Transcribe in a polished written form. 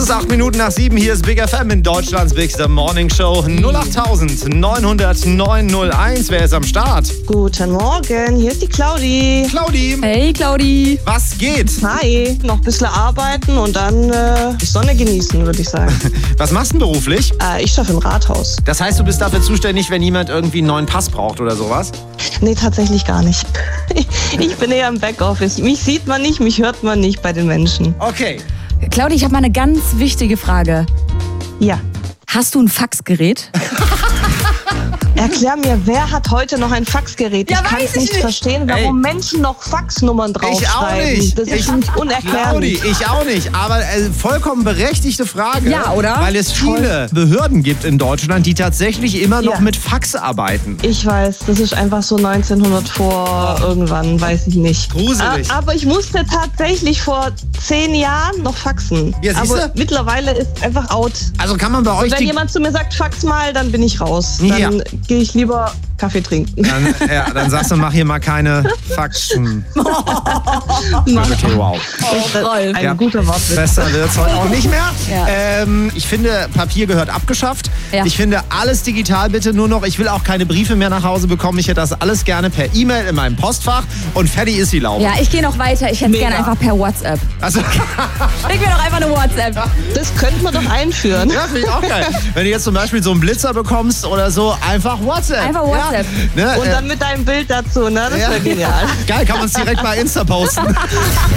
ist 8 Minuten nach 7. Hier ist Big FM in Deutschlands Bigster Morning Show. 08900 901. Wer ist am Start? Guten Morgen, hier ist die Claudi. Claudi. Hey Claudi. Was geht? Hi, noch ein bisschen arbeiten und dann die Sonne genießen, würde ich sagen. Was machst du denn beruflich? Ich schaffe im Rathaus. Das heißt, du bist dafür zuständig, wenn jemand irgendwie einen neuen Pass braucht oder sowas? Nee, tatsächlich gar nicht. Ich bin eher im Backoffice. Mich sieht man nicht, mich hört man nicht bei den Menschen. Okay. Claudi, ich habe mal eine ganz wichtige Frage. Ja. Hast du ein Faxgerät? Erklär mir, wer hat heute noch ein Faxgerät? Ja, ich kann weiß es ich nicht nicht. verstehen, warum Menschen noch Faxnummern draufschreiben. Ich auch nicht. Das ist für mich unerklärlich. Claudi, ich auch nicht. Aber vollkommen berechtigte Frage. Ja, oder? Weil es viele Behörden gibt in Deutschland, die tatsächlich immer noch Ja. mit Fax arbeiten. Ich weiß, das ist einfach so 1900 vor irgendwann, weiß ich nicht. Gruselig. Aber ich musste tatsächlich vor 10 Jahren noch faxen. Ja, siehste? Aber mittlerweile ist einfach out. Also kann man bei euch Wenn jemand zu mir sagt, fax mal, dann bin ich raus. Dann Ja. gehe ich lieber Kaffee trinken. dann sagst du, mach hier mal keine Faxen. Okay, wow. Rolf. Ein guter Wortwitz. Besser wird's heute auch nicht mehr. Ja. Ich finde, Papier gehört abgeschafft. Ja. Ich finde, alles digital bitte nur noch. Ich will auch keine Briefe mehr nach Hause bekommen. Ich hätte das alles gerne per E-Mail in meinem Postfach und fertig ist die Laube. Ja, ich gehe noch weiter. Ich hätte es Mega. gerne einfach per WhatsApp. Also, Schick mir doch einfach eine WhatsApp. Das könnte man doch einführen. ja, finde ich auch geil. Wenn du jetzt zum Beispiel so einen Blitzer bekommst oder so, einfach WhatsApp. Einfach WhatsApp. Ja, ne, Und dann mit deinem Bild dazu, ne? Das wäre genial. Geil, kann man es direkt bei Insta posten.